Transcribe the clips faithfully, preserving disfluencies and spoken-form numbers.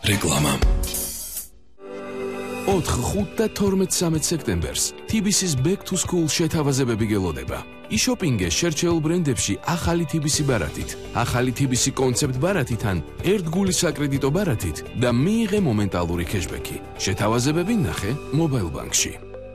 რეკლამა. ოთხ, ხუთ და თორმეტ სამეც სექტემბერს თიბისის Back to School შეთავაზებები გელოდება. იშოპინგე შერჩეულ ბრენდებში ახალი თიბისი ბარათით, ახალი თიბისი კონცეპტ ბარათით ან ერთგული საკრედიტო ბარათით და მიიღე მომენტალური кэშბექი. შეთავაზებები ნახე მობაილ ბანკში.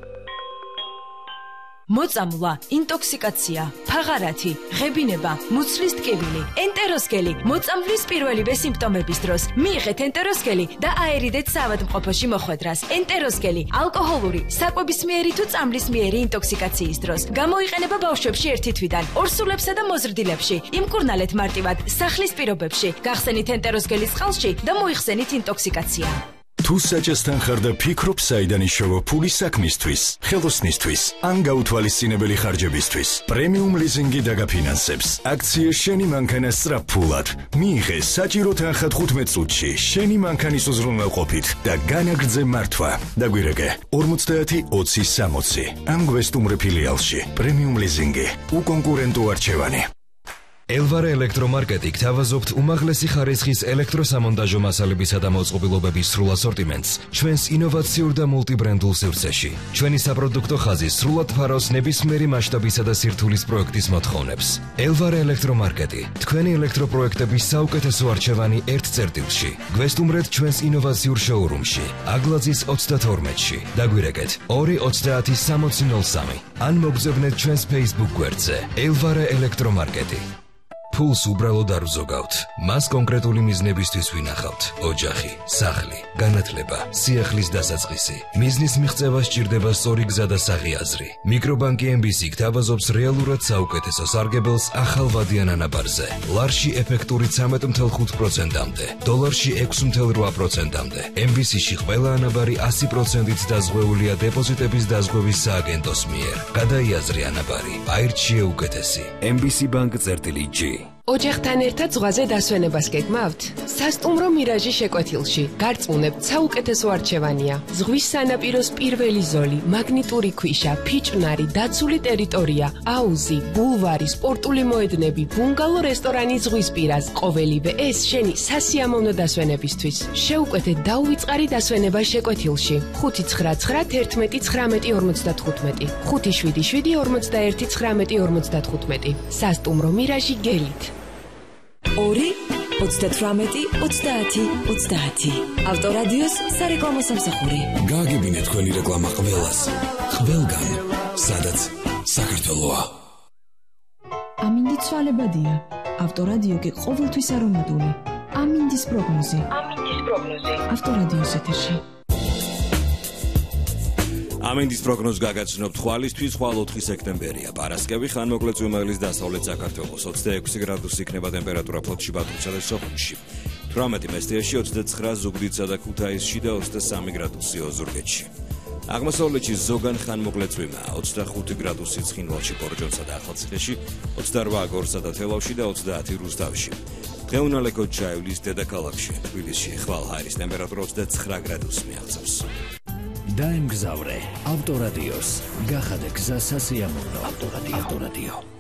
მოწამვლა, ინტოქსიკაცია, ფაღარათი, ღებინება, მუცლის ტკივილი, ენტეროსკელი, მოწამვლის პირველივე სიმპტომების დროს მიიღეთ ენტეროსკელი და აერიდეთ საავადმყოფოში მოხვედრას. ენტეროსკელი ალკოჰოლური, საკვებისმიერი თუ წამლისმიერი ინტოქსიკაციის დროს გამოიყენება ბავშვებში ერთი თვიდან, ორსულებსა და მოზრდილებში. იმკურნალეთ მარტივად სახლის პირობებში, გახსენით ენტეროსკელის წყალში და მოიხსენით ინტოქსიკაცია. თუ საჭესთან ხარ და ფიქრობ საიდან იშოვო ფული საქმისთვის, ხელოსნისთვის, ან გაუთვალისწინებელი ხარჯებისთვის, პრემიუმ ლიზინგი დაგაფინანსებს. აქცია შენი მანქანა სწრაფფულად. მიიღე საჭირო თანხა თხუთმეტ წუთში, შენი მანქანის უზრუნველყოფით და განაგრძე მართვა. დაგვირეკე ორმოცდაათი ოცი სამოცი. ამ გვესტუმრე ფილიალში. პრემიუმ ლიზინგი. უკონკურენტო არჩევანი. ელვარე ელექტრომარკეტი გთავაზობთ უმაღლესი ხარისხის ელექტროსამონტაჟო მასალებისა და მოწყობილობების სრულ ასორტიმენტს ჩვენს ინოვაციურ და მულტიბრენდულ სივრცეში. ჩვენი საპროდუქტო ხაზი სრულად ფარავს ნებისმიერი მასშტაბისა და სირთულის პროექტის მოთხოვნებს. ელვარე ელექტრომარკეტი, თქვენი ელექტროპროექტების საუკეთესო არჩევანი ერთ წერტილში. გვესტუმრეთ ჩვენს ინოვაციურ შოურუმში, აგლაძის ოცდათორმეტში. დაგვირეკეთ ორი ოცდაათი სამოცი ნოლ სამი. ან მოგზავნეთ ჩვენს Facebook გვერდზე ელვარე ელექტრომარკეტი. ფულს უბრალოდ არ ვზოგავთ. მას კონკრეტული მიზნებისთვის ვინახავთ. ოჯახი, სახლი, განათლება, სიახლის დასაწყისი. მიზნის მიღწევა სჭირდება სწორი გზა და საღიაზრი. მიკრობანკი ემ ბი სი გთავაზობს რეალურად საუკეთესო სარგებელს ახალვადიან ანაბარზე. ლარში ეფექტური ცამეტ ათი ხუთი პროცენტამდე, დოლარში ექვსი ათი რვა პროცენტამდე. ემ ბი სი-ში ყველა ანაბარი ასი პროცენტით დაზღვეულია დეპოზიტების დაზღვევის სააგენტოს მიერ. გადაიაზრე ანაბარი, აირჩიე უკეთესი. ემ ბი სი ბანკ წერტილი ჯი. ოჯახთან ერთად ზღვაზე დასვენებას გეგმავთ? სასტუმრო მირაჟი შეკვეთილში. გარწმუნებთ, საუკეთესო არჩევანია. ზღვის სანაპიროს პირველი ზოლი, მაგნიტური ქვიშა, ფიჭვნარი, დაცული ტერიტორია, აუზი, ბულვარი, სპორტული მოედნები, ბუნგალო რესტორანი ზღვის პირას. ყოველივე ეს შენი სასიამოვნო დასვენებისთვის. შეუკვეთეთ დაუვიწყარი დასვენება შეკვეთილში. ხუთი ცხრა ცხრა ერთმეტი ცხრამეტი ორმოცდათხუთმეტი, ხუთი შვიდი შვიდი ორმოცდაერთი ცხრამეტი ორმოცდათხუთმეტი. სასტუმრო მირაჟი გელით. ორი ოცდათვრამეტი ოცდაათი ოცდაათი. ავტორადიოს სარეკლამო სამსახური. გააგებინეთ თქვენი რეკლამა ყველას, ყველგან, სადაც საქართველოა. ამინდი ცვალებადია. ავტორადიო კი ყოველთვის არომატული. ამინდის პროგნოზი. ამინდის პროგნოზი. ავტორადიოს ეთერში. ამინდის პროგნოზს გაგაცნობთ ხვალისთვის. ხვალ ოთხი სექტემბერია. პარასკევი ხანმოკლე წვიმალის დასავლეთ საქართველოს. ოცდაექვსი გრადუსი იქნება ტემპერატურა ფოთში, ბათუმსა და სოხუმში. თვრამეტი მესტიაში, ოცდაცხრა ზუგდიდსა და ქუთაისში და ოცდასამი გრადუსი ოზურგეთში. აღმოსავლეთში ზოგან ხანმოკლე წვიმაა. ოცდახუთი გრადუსი ცხინვალში, ბორჯომსა და ახალციხეში, ოცდარვა გორსა და თელავში და ოცდაათი რუსთავში. დღეუნალე ქოჩაევლის დედაქალაქში, თბილისში ხვალ-ჰაერის ტემპერატურა ოცდაცხრა გრადუსი მიაღწევს. დაემგზავრე ავტორადიოს. გახადე გზა სასიამოვნო. ავტორადიო.